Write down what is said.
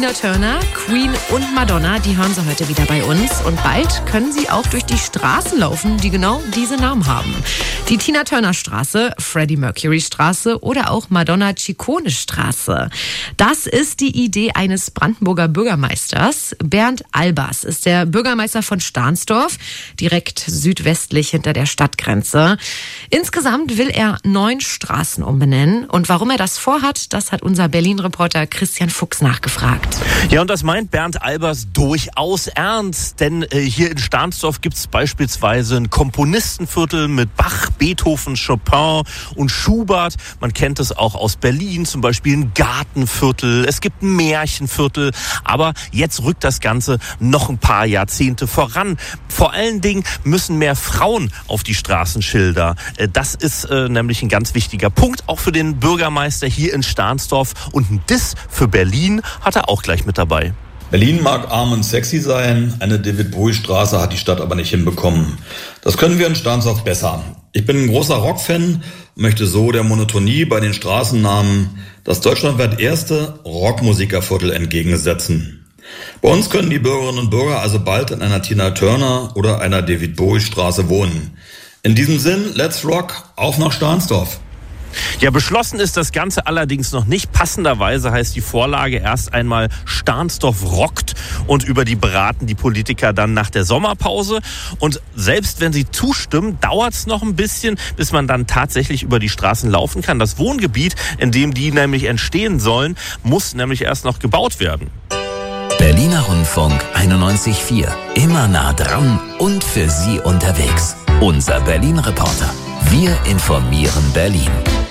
Tina Turner, Queen und Madonna, die hören Sie heute wieder bei uns. Und bald können Sie auch durch die Straßen laufen, die genau diese Namen haben. Die Tina Turner Straße, Freddie Mercury Straße oder auch Madonna Ciccone Straße. Das ist die Idee eines Brandenburger Bürgermeisters. Bernd Albers ist der Bürgermeister von Stahnsdorf, direkt südwestlich hinter der Stadtgrenze. Insgesamt will er 9 Straßen umbenennen. Und warum er das vorhat, das hat unser Berlin-Reporter Christian Fuchs nachgefragt. Ja, und das meint Bernd Albers durchaus ernst, denn hier in Stahnsdorf gibt es beispielsweise ein Komponistenviertel mit Bach, Beethoven, Chopin und Schubert. Man kennt es auch aus Berlin, zum Beispiel ein Gartenviertel, es gibt ein Märchenviertel, aber jetzt rückt das Ganze noch ein paar Jahrzehnte voran. Vor allen Dingen müssen mehr Frauen auf die Straßenschilder. Das ist nämlich ein ganz wichtiger Punkt, auch für den Bürgermeister hier in Stahnsdorf. Und ein Diss für Berlin hat er auch gleich mit dabei. Berlin mag arm und sexy sein, eine David-Bowie-Straße hat die Stadt aber nicht hinbekommen. Das können wir in Stahnsdorf besser. Ich bin ein großer Rockfan, möchte so der Monotonie bei den Straßennamen das deutschlandweit erste Rockmusikerviertel entgegensetzen. Bei uns können die Bürgerinnen und Bürger also bald in einer Tina Turner oder einer David-Bowie-Straße wohnen. In diesem Sinn, let's rock, auf nach Stahnsdorf. Ja, beschlossen ist das Ganze allerdings noch nicht. Passenderweise heißt die Vorlage erst einmal Stahnsdorf rockt und über die beraten die Politiker dann nach der Sommerpause. Und selbst wenn sie zustimmen, dauert es noch ein bisschen, bis man dann tatsächlich über die Straßen laufen kann. Das Wohngebiet, in dem die nämlich entstehen sollen, muss nämlich erst noch gebaut werden. Berliner Rundfunk 91.4. Immer nah dran und für Sie unterwegs. Unser Berlin-Reporter. Wir informieren Berlin.